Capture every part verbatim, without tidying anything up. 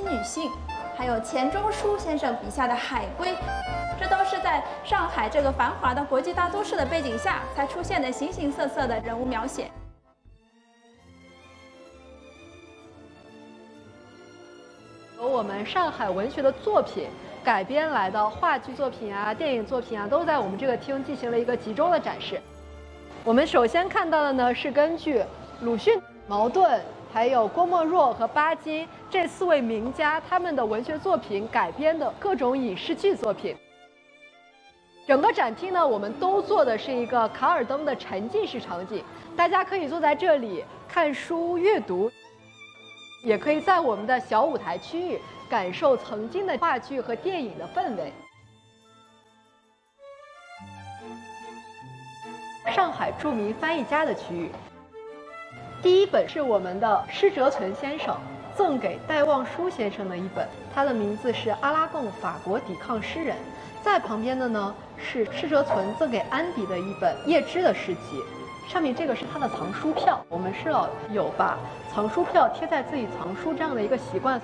女性，还有钱钟书先生笔下的海龟，这都是在上海这个繁华的国际大都市的背景下才出现的形形色色的人物描写。 由我们上海文学的作品改编来的话剧作品啊、电影作品啊，都在我们这个厅进行了一个集中的展示。我们首先看到的呢，是根据鲁迅、茅盾、还有郭沫若和巴金这四位名家他们的文学作品改编的各种影视剧作品。整个展厅呢，我们都做的是一个卡尔登的沉浸式场景，大家可以坐在这里看书阅读，也可以在我们的小舞台区域感受曾经的话剧和电影的氛围。上海著名翻译家的区域，第一本是我们的施哲存先生赠给戴望舒先生的一本，它的名字是《阿拉贡法国抵抗诗人》。在旁边的呢是施哲存赠给安迪的一本叶芝的诗集，上面这个是他的藏书票。我们是要有把藏书票贴在自己藏书这样的一个习惯。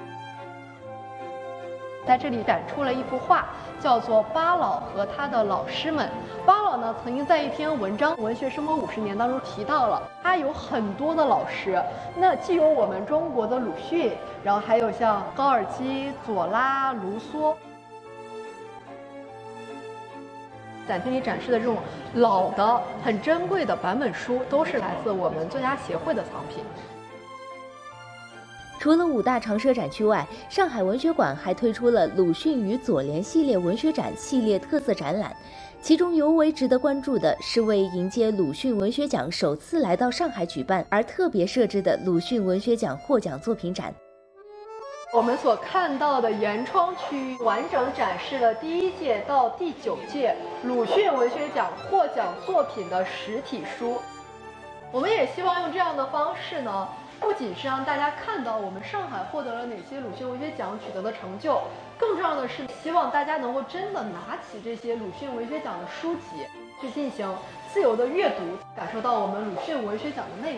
在这里展出了一幅画，叫做《巴老和他的老师们》。巴老呢，曾经在一篇文章《文学生活五十年》当中提到了，他有很多的老师。那既有我们中国的鲁迅，然后还有像高尔基、左拉、卢梭。展厅里展示的这种老的、很珍贵的版本书，都是来自我们作家协会的藏品。 除了五大常设展区外，上海文学馆还推出了鲁迅与左联系列文学展系列特色展览，其中尤为值得关注的是为迎接鲁迅文学奖首次来到上海举办而特别设置的鲁迅文学奖获奖作品展。 我们所看到的沿窗区完整展示了第一届到第九届鲁迅文学奖获奖作品的实体书。我们也希望用这样的方式呢，不仅是让大家看到我们上海获得了哪些鲁迅文学奖取得的成就，更重要的是希望大家能够真的拿起这些鲁迅文学奖的书籍去进行自由的阅读，感受到我们鲁迅文学奖的魅力。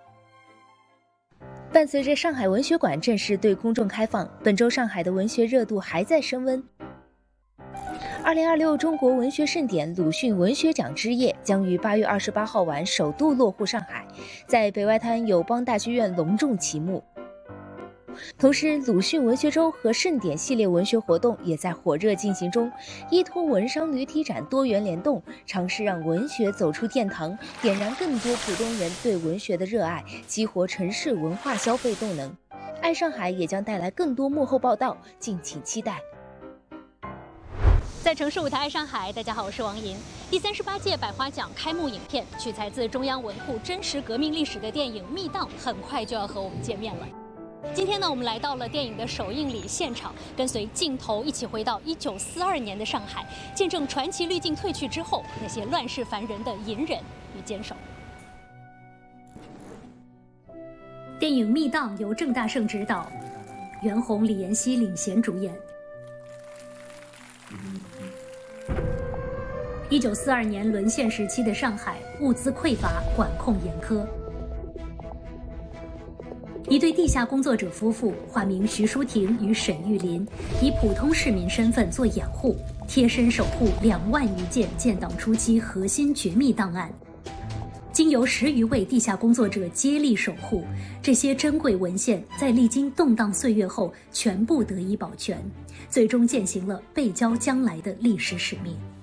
伴随着上海文学馆正式对公众开放，本周上海的文学热度还在升温。二零二六中国文学盛典鲁迅文学奖之夜将于八月二十八号晚首度落户上海，在北外滩友邦大剧院隆重启幕。同时，鲁迅文学周和盛典系列文学活动也在火热进行中，依托文商旅体展多元联动，尝试让文学走出殿堂，点燃更多普通人对文学的热爱，激活城市文化消费动能。爱上海也将带来更多幕后报道，敬请期待。 在城市舞台爱上海，大家好，我是王莹。第三十八届百花奖开幕影片，取材自中央文库真实革命历史的电影《密档》，很快就要和我们见面了。今天呢，我们来到了电影的首映礼现场，跟随镜头一起回到一九四二年的上海，见证传奇滤镜褪去之后那些乱世凡人的隐忍与坚守。电影《密档》由郑大圣执导，袁弘、李延熙领衔主演。一九四二年沦陷时期的上海，物资匮乏，管控严苛。一对地下工作者夫妇，化名徐淑婷与沈玉林，以普通市民身份做掩护，贴身守护两万余件建党初期核心绝密档案。经由十余位地下工作者接力守护，这些珍贵文献在历经动荡岁月后全部得以保全，最终践行了背交将来的历史使命。